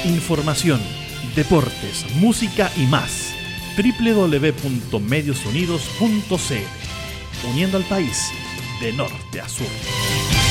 Información, deportes, música y más. www.mediosunidos.cl, uniendo al país de norte a sur.